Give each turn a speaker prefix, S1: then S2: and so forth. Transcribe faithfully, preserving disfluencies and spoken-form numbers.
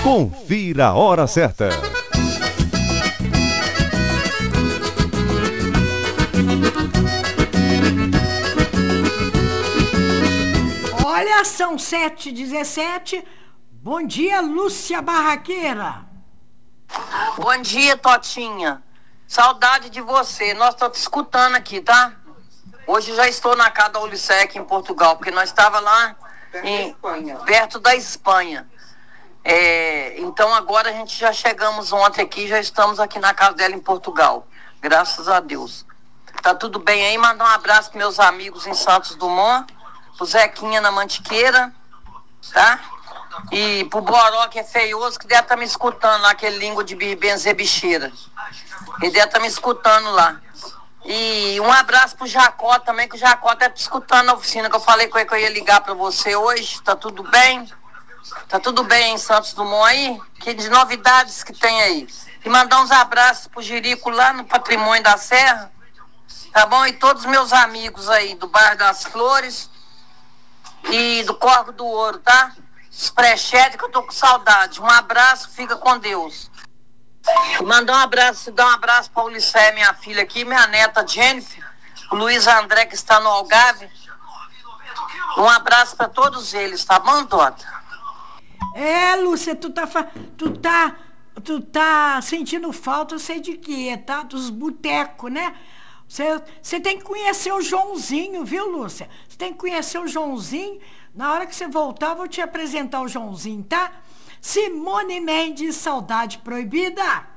S1: Confira a hora certa.
S2: Olha, são sete e dezessete. Bom dia, Lúcia Barraqueira.
S3: Bom dia, Totinha. Saudade de você. Nós estamos te escutando aqui, tá? Hoje já estou na casa da Ulisec em Portugal, porque nós estávamos lá em, perto da Espanha. É, então agora a gente já chegamos ontem aqui, já estamos aqui na casa dela em Portugal. Graças a Deus. Tá tudo bem aí? Mandar um abraço para meus amigos em Santos Dumont, pro Zequinha na Mantiqueira, tá? E pro Boró, que é feioso, que deve estar me escutando lá, aquele língua de benzer bicheira. Ele deve estar me escutando lá. E um abraço pro Jacó também, que o Jacó deve estar escutando na oficina, que eu falei com ele que eu ia ligar para você hoje. Tá tudo bem? Tá tudo bem em Santos Dumont aí? Que de novidades que tem aí? E mandar uns abraços pro Jerico lá no Patrimônio da Serra, tá bom? E todos os meus amigos aí do Bairro das Flores e do Corvo do Ouro, tá? Os pré-chedes que eu tô com saudade. Um abraço, fica com Deus. E mandar um abraço, dar um abraço pra Ulicé, minha filha aqui, minha neta Jennifer, o Luiz André que está no Algarve. Um abraço pra todos eles, tá bom, Tota?
S2: É, Lúcia, tu tá, fa- tu tá, tu tá sentindo falta, eu sei de quê, tá? Dos botecos, né? Você, você tem que conhecer o Joãozinho, viu, Lúcia? Você tem que conhecer o Joãozinho. Na hora que você voltar, eu vou te apresentar o Joãozinho, tá? Simone Mendes, Saudade Proibida.